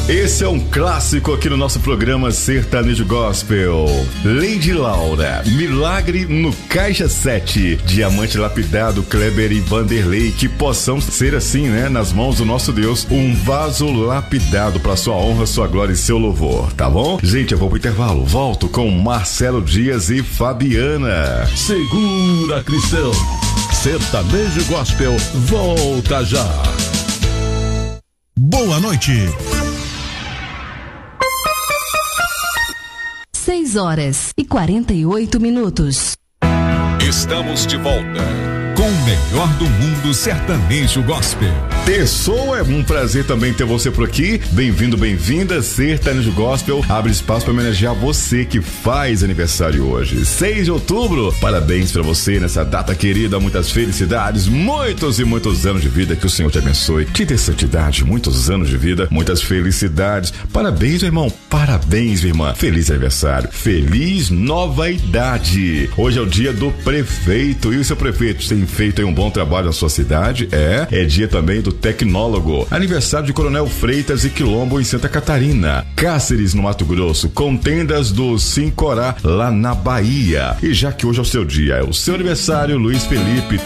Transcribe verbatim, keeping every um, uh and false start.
Esse é um clássico aqui no nosso programa Sertanejo Gospel. Lady Laura, Milagre no Caixa sete. Diamante Lapidado, Kleber e Vanderlei. Que possam ser assim, né? Nas mãos do nosso Deus, um vaso lapidado para sua honra, sua glória e seu louvor, tá bom? Gente, eu vou pro intervalo. Volto com Marcelo Dias e Fabiana. Segura, Cristão. Sertanejo Gospel volta já. Boa noite. seis horas e quarenta e oito minutos. Estamos de volta com o melhor do mundo sertanejo gospel. Terçou, é um prazer também ter você por aqui. Bem-vindo, bem-vinda. Sertanejo Gospel abre espaço para homenagear você que faz aniversário hoje. seis de outubro, parabéns para você nessa data querida, muitas felicidades, muitos e muitos anos de vida, que o Senhor te abençoe, te dê santidade, muitos anos de vida, muitas felicidades. Parabéns, meu irmão, parabéns, minha irmã. Feliz aniversário, feliz nova idade. Hoje é o dia do prefeito e o seu prefeito tem feito aí um bom trabalho na sua cidade. É, é dia também do tecnólogo. Aniversário de Coronel Freitas e Quilombo em Santa Catarina. Cáceres no Mato Grosso. Contendas do Sincorá lá na Bahia. E já que hoje é o seu dia, é o seu aniversário, Luiz Felipe,